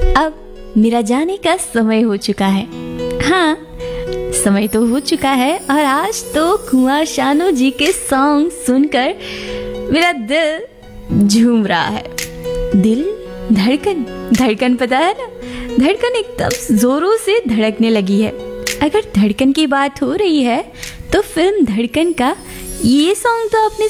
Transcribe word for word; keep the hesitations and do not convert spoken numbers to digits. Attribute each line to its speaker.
Speaker 1: अब मेरा जाने का समय हो चुका है। हाँ, समय तो हो चुका है और आज तो कुंवर शानू जी के सॉन्ग सुनकर मेरा दिल झूम रहा है। दिल धड़कन धड़कन पता है ना, धड़कन एकदम जोरों से धड़कने लगी है। अगर धड़कन की बात हो रही है तो फिल्म धड़कन का ये सॉन्ग तो आपने